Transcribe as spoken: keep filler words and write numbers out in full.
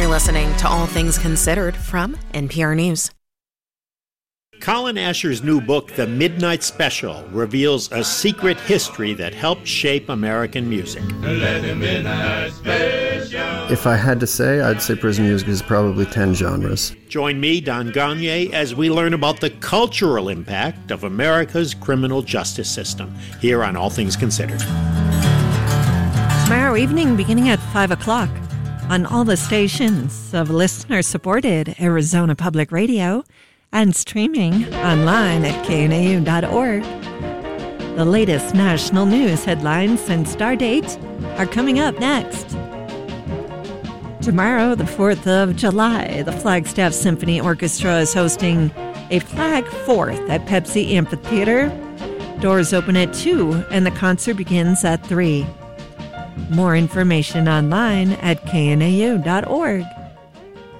You're listening to All Things Considered from N P R News. Colin Asher's new book, The Midnight Special, reveals a secret history that helped shape American music. If I had to say, I'd say prison music is probably ten genres. Join me, Don Gagné, as we learn about the cultural impact of America's criminal justice system, here on All Things Considered. Tomorrow evening, beginning at five o'clock, on all the stations of listener-supported Arizona Public Radio, and streaming online at K N A U dot org. The latest national news headlines and star dates are coming up next. Tomorrow, the fourth of July, the Flagstaff Symphony Orchestra is hosting a Flag Fourth at Pepsi Amphitheater. Doors open at two and the concert begins at three. More information online at K N A U dot org.